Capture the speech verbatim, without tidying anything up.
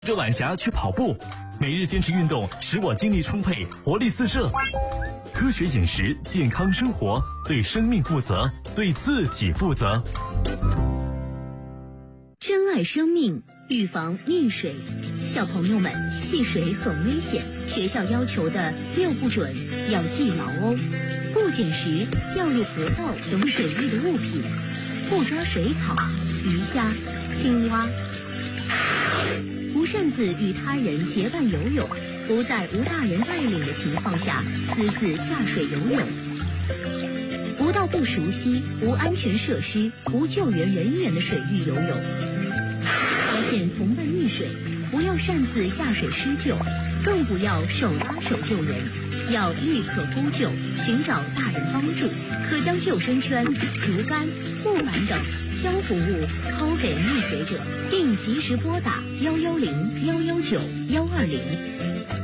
着晚霞去跑步，每日坚持运动，使我精力充沛，活力四射。科学饮食，健康生活，对生命负责，对自己负责。 珍爱生命，预防溺水。小朋友们，戏水很危险，学校要求的六不准要记牢哦。不捡拾掉入河道等水域的物品，不抓水草、鱼虾、青蛙。不擅自与他人结伴游泳，不在无大人带领的情况下私自下水游泳，不到不熟悉、无安全设施、无救援人员的水域游泳。发现同伴溺水，不要擅自下水施救，更不要手拉手救人，要立刻呼救，寻找大人帮助。可将救生圈、竹竿、木板等漂浮物抛给溺水者，并及时拨打幺幺零、幺幺九、幺二零。